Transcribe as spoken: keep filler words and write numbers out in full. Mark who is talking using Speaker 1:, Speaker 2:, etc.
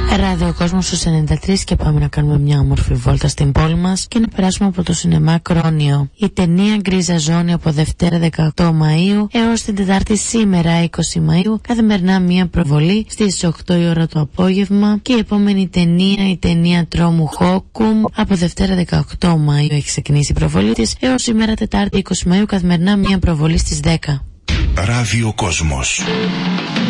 Speaker 1: Ραδιοκόσμος στους ενενήντα τρία και πάμε να κάνουμε μια όμορφη βόλτα στην πόλη μας και να περάσουμε από το σινεμά Κρόνιο. Η ταινία Γκρίζα Ζώνη από Δευτέρα δεκαοκτώ Μαΐου έως την Τετάρτη σήμερα είκοσι Μαΐου, καθημερινά μια προβολή στις οκτώ η ώρα το απόγευμα. Και η επόμενη ταινία, η ταινία Τρόμου Χόκουμ, από Δευτέρα δεκαοκτώ Μαΐου έχει ξεκινήσει η προβολή της έως σήμερα Τετάρτη είκοσι Μαΐου, καθημερινά μια προβολή στις δέκα.
Speaker 2: Ραδιοκόσμος.